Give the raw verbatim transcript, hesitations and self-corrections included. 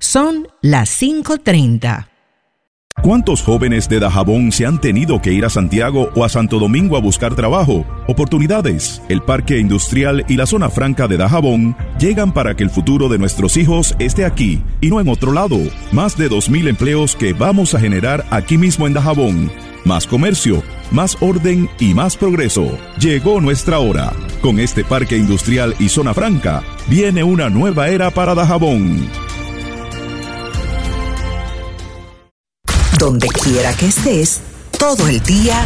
Son las cinco treinta. ¿Cuántos jóvenes de Dajabón se han tenido que ir a Santiago o a Santo Domingo a buscar trabajo? Oportunidades. El Parque Industrial y la Zona Franca de Dajabón llegan para que el futuro de nuestros hijos esté aquí y no en otro lado. Más de dos mil empleos que vamos a generar aquí mismo en Dajabón. Más comercio, más orden y más progreso. Llegó nuestra hora. Con este Parque Industrial y Zona Franca viene una nueva era para Dajabón. Donde quiera que estés, todo el día,